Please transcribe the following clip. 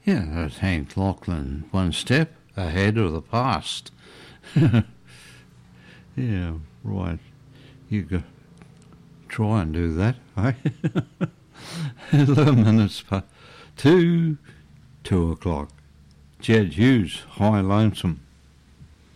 Yeah, that's Hank Lachlan, one step ahead of the past. Yeah, right. You go try and do that, eh? 11 minutes past 2 o'clock. Jed Hughes, High Lonesome.